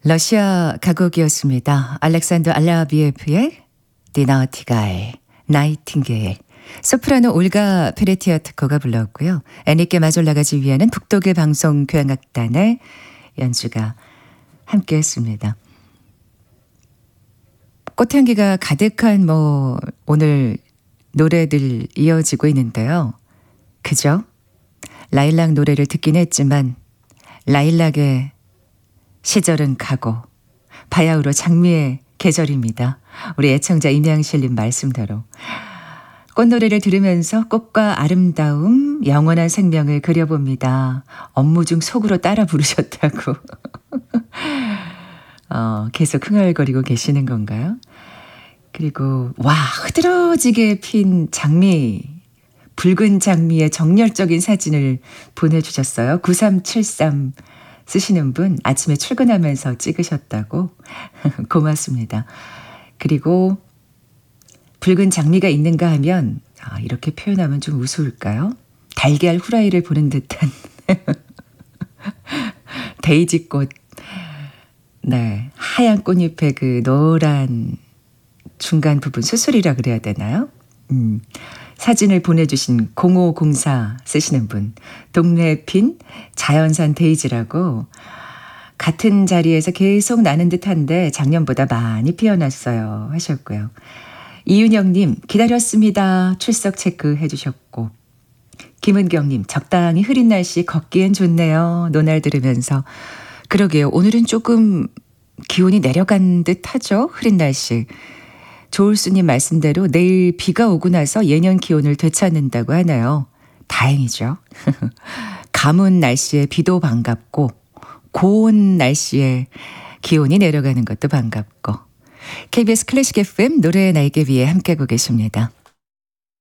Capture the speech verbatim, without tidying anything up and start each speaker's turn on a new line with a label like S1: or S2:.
S1: 러시아 가곡이었습니다. 알렉산더 알라비에프의 디나티가이, 나이팅게일. 소프라노 올가 페레티아트코가 불렀고요. 애니께 마졸라가 지휘하는 북독일 방송 교향악단의 연주가 함께했습니다. 꽃향기가 가득한 뭐 오늘 노래들 이어지고 있는데요. 그죠? 라일락 노래를 듣긴 했지만 라일락의 시절은 가고 바야흐로 장미의 계절입니다. 우리 애청자 임양실님 말씀대로 꽃노래를 들으면서 꽃과 아름다움, 영원한 생명을 그려봅니다. 업무 중 속으로 따라 부르셨다고 어, 계속 흥얼거리고 계시는 건가요? 그리고 와, 흐드러지게 핀 장미, 붉은 장미의 정열적인 사진을 보내주셨어요. 구삼칠삼 쓰시는 분 아침에 출근하면서 찍으셨다고. 고맙습니다. 그리고 붉은 장미가 있는가 하면 아, 이렇게 표현하면 좀 우스울까요? 달걀 후라이를 보는 듯한 데이지꽃. 네, 하얀 꽃잎의 그 노란 중간 부분 수술이라 그래야 되나요? 음, 사진을 보내주신 공오공사 쓰시는 분, 동네에 핀 자연산 데이지라고 같은 자리에서 계속 나는 듯한데 작년보다 많이 피어났어요 하셨고요. 이윤영님 기다렸습니다. 출석 체크해 주셨고, 김은경님 적당히 흐린 날씨 걷기엔 좋네요. 노날 들으면서. 그러게요. 오늘은 조금 기온이 내려간 듯 하죠. 흐린 날씨. 조울수님 말씀대로 내일 비가 오고 나서 예년 기온을 되찾는다고 하네요. 다행이죠. 가문 날씨에 비도 반갑고 고온 날씨에 기온이 내려가는 것도 반갑고. 케이비에스 클래식 에프엠 노래의 날개 위에 함께하고 계십니다.